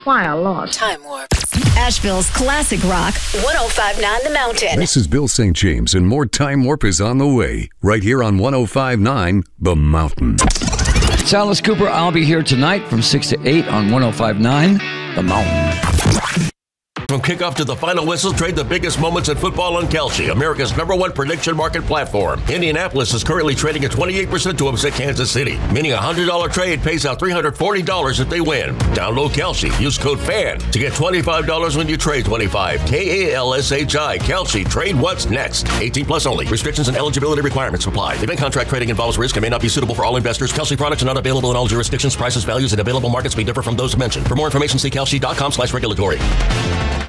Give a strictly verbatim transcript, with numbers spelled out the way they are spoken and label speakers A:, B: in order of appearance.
A: Why a lot?
B: Time Warp.
C: Asheville's classic rock, one oh five point nine The Mountain.
D: This is Bill Saint James, and more Time Warp is on the way, right here on one oh five point nine The Mountain.
E: It's Alice Cooper. I'll be here tonight from six to eight on one oh five point nine The Mountain.
F: From kickoff to the final whistle, trade the biggest moments in football on Kalshi, America's number one prediction market platform. Indianapolis is currently trading at twenty-eight percent to upset Kansas City, meaning a one hundred dollars trade pays out three hundred forty dollars if they win. Download Kalshi. Use code FAN to get twenty-five dollars when you trade twenty-five. K A L S H I. Kalshi. Trade what's next. eighteen plus only. Restrictions and eligibility requirements apply. Event contract trading involves risk and may not be suitable for all investors. Kalshi products are not available in all jurisdictions. Prices, values, and available markets may differ from those mentioned. For more information, see kalshi dot com slash regulatory.